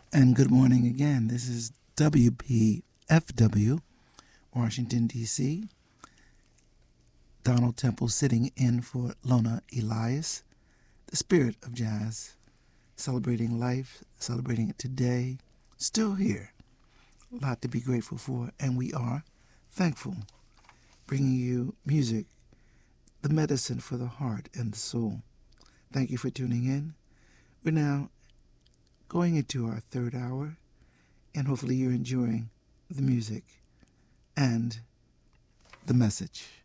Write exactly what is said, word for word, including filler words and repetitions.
And good morning again. This is W P F W, Washington, D C Donald Temple sitting in for Lona Elias, the spirit of jazz, celebrating life, celebrating it today, still here. A lot to be grateful for, and we are thankful, bringing you music, the medicine for the heart and the soul. Thank you for tuning in. We're now going into our third hour, and hopefully you're enjoying the music and the message.